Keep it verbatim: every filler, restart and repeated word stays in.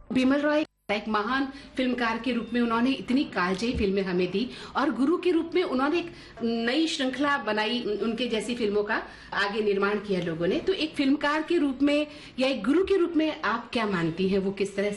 बिमल रॉय एक महान फिल्मकार के रूप में उन्होंने इतनी कालजयी फिल्में हमें दी और गुरु के रूप में उन्होंने एक नई श्रृंखला बनाई, उनके जैसी फिल्मों का आगे निर्माण किया लोगों ने। तो एक फिल्मकार के रूप में या एक गुरु के रूप में आप क्या मानती हैं, वो किस तरह